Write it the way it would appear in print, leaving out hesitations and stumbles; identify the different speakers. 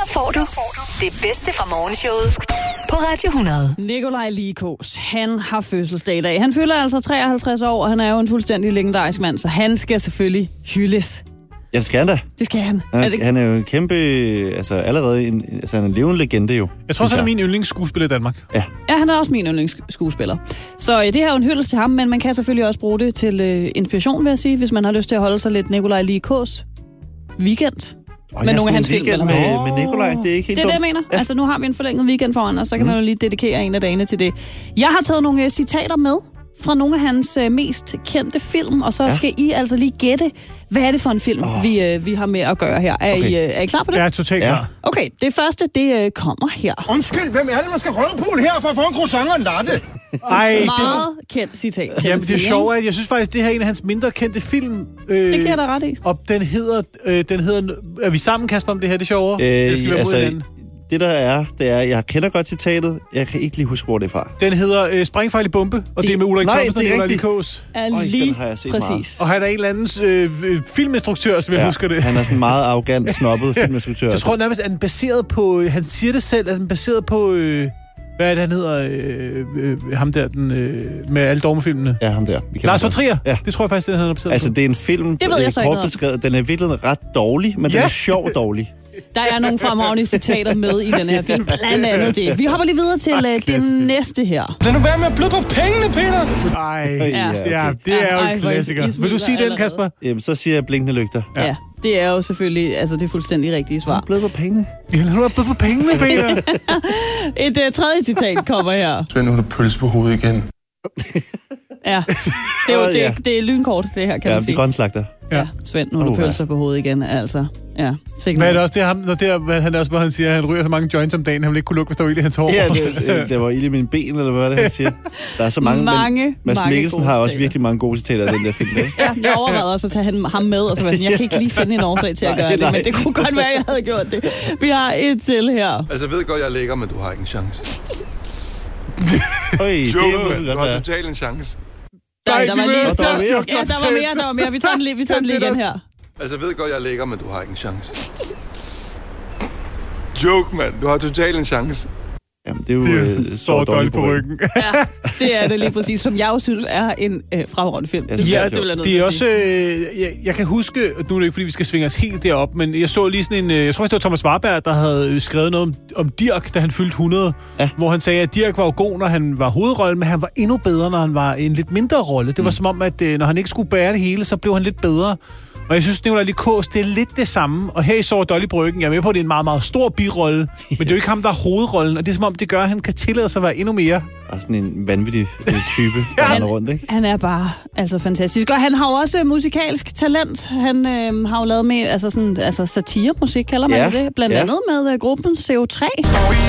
Speaker 1: får du det bedste fra morgenshowet på Radio 100.
Speaker 2: Nikolaj Likos, han har fødselsdag i dag. Han fylder altså 53 år, og han er jo en fuldstændig legendarisk mand, så han skal selvfølgelig hyldes.
Speaker 3: Ja, det skal han da.
Speaker 2: Det skal han.
Speaker 3: Han er jo en kæmpe, allerede en levende legende jo.
Speaker 4: Jeg tror også, han er min yndlingsskuespiller i Danmark.
Speaker 3: Ja,
Speaker 2: han er også min yndlingsskuespiller. Så det her er jo en hyldest til ham, men man kan selvfølgelig også bruge det til inspiration, vil jeg sige, hvis man har lyst til at holde sig lidt Nikolaj Likos weekend. Med nogle af hans film.
Speaker 3: Med Nikolaj, det er ikke helt
Speaker 2: det er det, jeg mener. Ja. Altså, nu har vi en forlænget weekend foran os, så kan man jo lige dedikere en af dagene til det. Jeg har taget nogle citater med fra nogle af hans mest kendte film, og så skal I altså lige gætte, hvad er det for en film, vi har med at gøre her. Er I klar på det?
Speaker 4: Jeg er totalt klar.
Speaker 2: Okay, det første, det kommer her.
Speaker 5: Undskyld, hvem er det, man skal røve på her for at få en croissant og en latte?
Speaker 2: Meget kendt citat.
Speaker 4: Jamen, det er sjovt, at jeg synes faktisk, det her er en af hans mindre kendte film.
Speaker 2: Det kan jeg da ret i.
Speaker 4: Og den hedder... Er vi sammen, Kasper, om det her? Det er sjovere? Det skal være mod hinanden.
Speaker 3: Det der er, jeg kender godt citatet. Jeg kan ikke lige huske, hvor det er fra.
Speaker 4: Den hedder Sprængfejl i bombe, og det er med Ulrik Thomsen og Nikolaj Likos.
Speaker 2: Lige præcis.
Speaker 4: Og han er en eller anden filminstruktør, som jeg husker det.
Speaker 3: Han er sådan en meget arrogant, snobbet filminstruktør.
Speaker 4: Jeg tror nærmest, at den baseret på... Han siger det selv, at den baseret på... hvad er det, han hedder? Ham der, med alle dogmefilmene.
Speaker 3: Ja, ham der.
Speaker 4: Lars von Trier. Ja. Det tror jeg faktisk, det han er baseret på.
Speaker 3: Altså, det er en film,
Speaker 2: det ved jeg så
Speaker 3: kort beskrevet. Den er virkelig ret dårlig, men den er sjov dårlig.
Speaker 2: Der er nogle fremragende citater med i den her film. Blandt andet det. Vi hopper lige videre til det næste her.
Speaker 5: Lad nu være med at bløde på pengene, Peter!
Speaker 4: Ja, det er jo en klassiker. Vil du sige den, Kasper?
Speaker 3: Jamen, så siger jeg blinkende lygter.
Speaker 2: Ja, det er jo selvfølgelig det fuldstændig rigtige svar.
Speaker 3: Blød på pengene.
Speaker 4: Ja, lad nu være blød på pengene, Peter.
Speaker 2: Et tredje citat kommer her.
Speaker 5: Svend, hun har pølse på hovedet igen.
Speaker 2: Ja, det er lynkort, det her, kan man sige.
Speaker 3: Ja, de grønslagter.
Speaker 2: Ja, Svend, nu har pølser på hovedet igen, altså. Ja,
Speaker 4: hvad er det også? Det er ham, hvor han siger, at han ryger så mange joints om dagen, han vil ikke kunne lukke, hvis der var ild i hans hår.
Speaker 3: Ja, det var ild i mine ben, eller hvad er det, han siger? Der er så mange Mads Mikkelsen har også virkelig mange gode citater af den der film, ikke?
Speaker 2: Ja, jeg overvejede også at tage ham med, og så var sådan, jeg kan ikke lige finde en årsag til at gøre det, men det kunne godt være, at jeg havde gjort det. Vi har et til her.
Speaker 5: Altså, jeg ved godt, jeg er lækker, men du har ikke en chance.
Speaker 3: Du
Speaker 5: har totalt en chance.
Speaker 2: Der var mere. Vi tager den lige igen her.
Speaker 5: Altså, jeg ved godt, jeg er lækker, men du har ikke en chance. Joke, mand. Du har totalt en chance.
Speaker 3: Jamen, det er jo så dårligt på ryggen.
Speaker 2: Ja, det er det lige præcis, som jeg jo synes er en fremragende film.
Speaker 4: Det er også... Jeg kan huske, nu er det ikke, fordi vi skal svinge os helt derop, men jeg så lige sådan en... Jeg tror, det var Thomas Warberg, der havde skrevet noget om Dirch, da han fyldte 100. Ja. Hvor han sagde, at Dirch var jo god, når han var hovedrollen, men han var endnu bedre, når han var en lidt mindre rolle. Det var som om, at når han ikke skulle bære det hele, så blev han lidt bedre. Og jeg synes, Nikolaj Likos, det er lidt det samme. Og her i Sår Dolly Bryggen, jeg er med på, at det er en meget, meget stor birolle. Men det er jo ikke ham, der er hovedrollen. Og det er som om, det gør, at han kan tillade sig at være endnu mere.
Speaker 3: Og sådan en vanvittig type, der render rundt, ikke?
Speaker 2: Han er bare fantastisk. Og han har jo også musikalsk talent. Han har jo lavet med satire-musik, kalder man det. Blandt andet med gruppen CO3.